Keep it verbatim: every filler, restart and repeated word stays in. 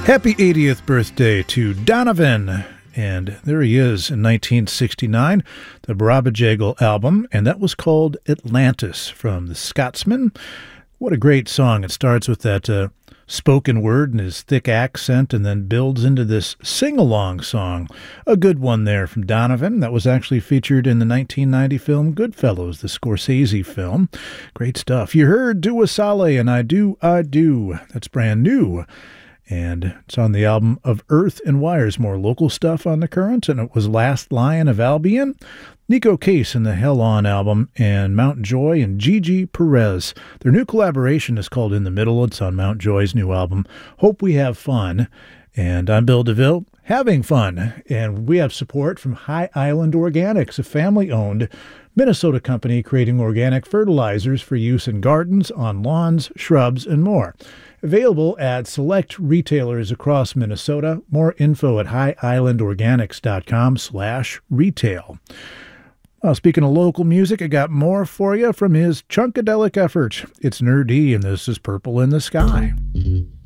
Happy eightieth birthday to Donovan. And there he is in nineteen sixty-nine, the Brabbajagal album, and that was called Atlantis from the Scotsman. What a great song. It starts with that uh, spoken word and his thick accent and then builds into this sing-along song. A good one there from Donovan. That was actually featured in the nineteen ninety film Goodfellas, the Scorsese film. Great stuff. You heard Dua Saleh and I Do, I Do. That's brand new. And it's on the album Of Earth and Wires. More local stuff on the Current, and it was Last Lion of Albion, Nico Case in the Hell On album, and Mount Joy and Gigi Perez. Their new collaboration is called In the Middle. It's on Mount Joy's new album, Hope We Have Fun. And I'm Bill DeVille, having fun. And we have support from High Island Organics, a family-owned Minnesota company creating organic fertilizers for use in gardens, on lawns, shrubs, and more. Available at select retailers across Minnesota. More info at high island organics dot com slash retail. Well, speaking of local music, I got more for you from his Chunkadelic effort. It's Nerd D, and this is Purple in the Sky.